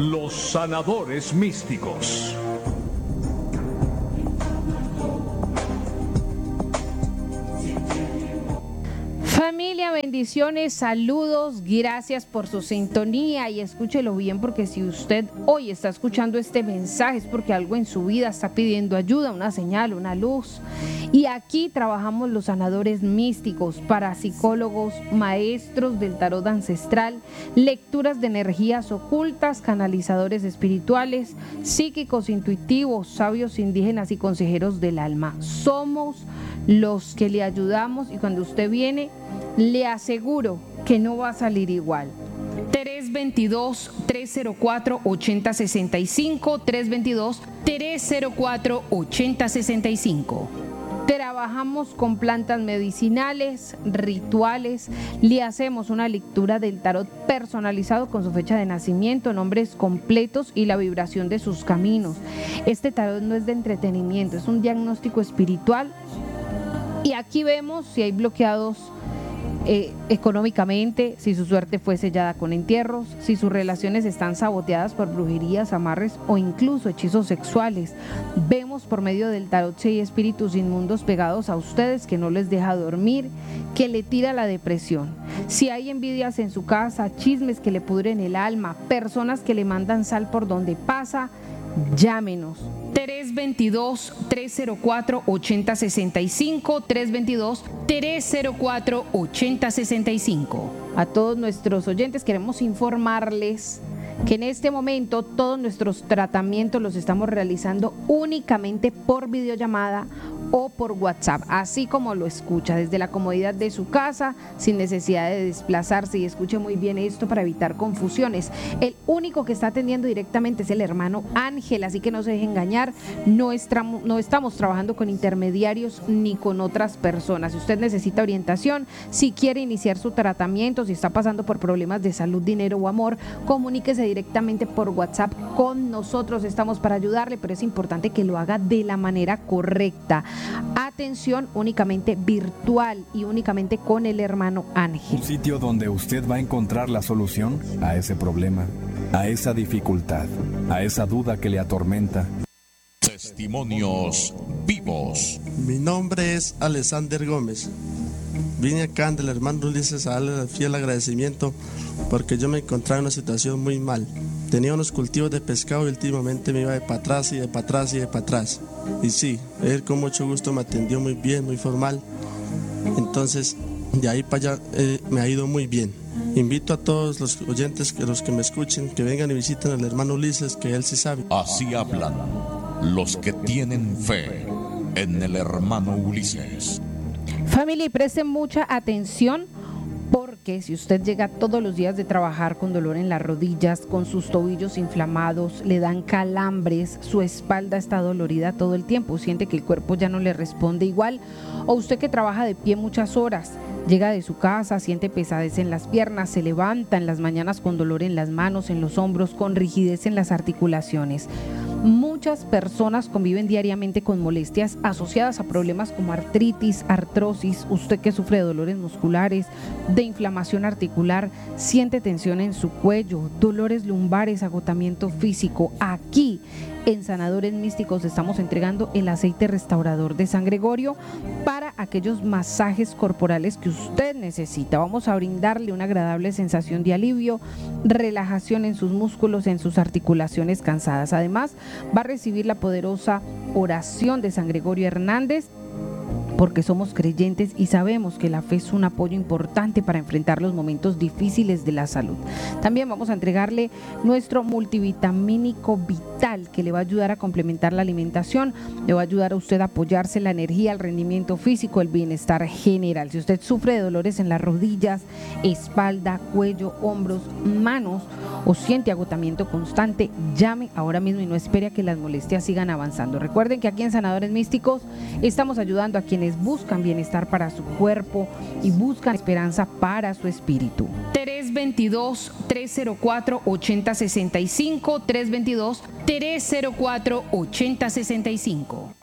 Los sanadores místicos. Familia, bendiciones, saludos, gracias por su sintonía y escúchelo bien porque si usted hoy está escuchando este mensaje es porque algo en su vida está pidiendo ayuda, una señal, una luz. Y aquí trabajamos los sanadores místicos, parapsicólogos, maestros del tarot ancestral, lecturas de energías ocultas, canalizadores espirituales, psíquicos intuitivos, sabios indígenas y consejeros del alma. Somos los que le ayudamos y cuando usted viene, le aseguro que no va a salir igual. 322-304-8065, 322-304-8065. Trabajamos con plantas medicinales, rituales, le hacemos una lectura del tarot personalizado con su fecha de nacimiento, nombres completos y la vibración de sus caminos. Este tarot no es de entretenimiento, es un diagnóstico espiritual y aquí vemos si hay bloqueados económicamente, si su suerte fue sellada con entierros, si sus relaciones están saboteadas por brujerías, amarres o incluso hechizos sexuales. Vemos por medio del tarot si hay espíritus inmundos pegados a ustedes que no les deja dormir, que le tira la depresión. Si hay envidias en su casa, chismes que le pudren el alma, personas que le mandan sal por donde pasa, llámenos. 322-304-8065, 322-304-8065. A todos nuestros oyentes queremos informarles que en este momento todos nuestros tratamientos los estamos realizando únicamente por videollamada o por WhatsApp, así como lo escucha, desde la comodidad de su casa, sin necesidad de desplazarse. Y escuche muy bien esto para evitar confusiones. El único que está atendiendo directamente es el hermano Ángel, así que no se deje engañar, no estamos trabajando con intermediarios ni con otras personas. Si usted necesita orientación, si quiere iniciar su tratamiento, si está pasando por problemas de salud, dinero o amor, comuníquese directamente por WhatsApp con nosotros, estamos para ayudarle, pero es importante que lo haga de la manera correcta. Atención únicamente virtual y únicamente con el hermano Ángel. Un sitio donde usted va a encontrar la solución a ese problema, a esa dificultad, a esa duda que le atormenta. Testimonios vivos. Mi nombre es Alexander Gómez. Vine acá del hermano Ulises a darle fiel agradecimiento porque yo me encontraba en una situación muy mal. Tenía unos cultivos de pescado y últimamente me iba de para atrás y de para atrás y de para atrás. Y sí, él con mucho gusto me atendió muy bien, muy formal. Entonces, de ahí para allá me ha ido muy bien. Invito a todos los oyentes, los que me escuchen, que vengan y visiten al hermano Ulises, que él sí sabe. Así hablan los que tienen fe en el hermano Ulises. Familia, y presten mucha atención porque si usted llega todos los días de trabajar con dolor en las rodillas, con sus tobillos inflamados, le dan calambres, su espalda está dolorida todo el tiempo, siente que el cuerpo ya no le responde igual, o usted que trabaja de pie muchas horas, llega de su casa, siente pesadez en las piernas, se levanta en las mañanas con dolor en las manos, en los hombros, con rigidez en las articulaciones. Muchas personas conviven diariamente con molestias asociadas a problemas como artritis, artrosis. Usted que sufre de dolores musculares, de inflamación articular, siente tensión en su cuello, dolores lumbares, agotamiento físico. Aquí en Sanadores Místicos estamos entregando el aceite restaurador de San Gregorio para aquellos masajes corporales que usted necesita. Vamos a brindarle una agradable sensación de alivio, relajación en sus músculos, en sus articulaciones cansadas. Además, va a recibir la poderosa oración de San Gregorio Hernández, porque somos creyentes y sabemos que la fe es un apoyo importante para enfrentar los momentos difíciles de la salud. También vamos a entregarle nuestro multivitamínico vital que le va a ayudar a complementar la alimentación, le va a ayudar a usted a apoyarse en la energía, el rendimiento físico, el bienestar general. Si usted sufre de dolores en las rodillas, espalda, cuello, hombros, manos o siente agotamiento constante, llame ahora mismo y no espere a que las molestias sigan avanzando. Recuerden que aquí en Sanadores Místicos estamos ayudando a quienes buscan bienestar para su cuerpo y buscan esperanza para su espíritu. 322-304-8065, 322-304-8065.